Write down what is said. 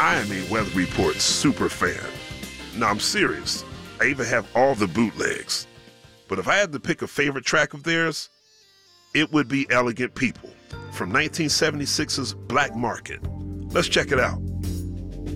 I am a Weather Report super fan. Now, I'm serious. I even have all the bootlegs. But if I had to pick a favorite track of theirs, it would be Elegant People from 1976's Black Market. Let's check it out.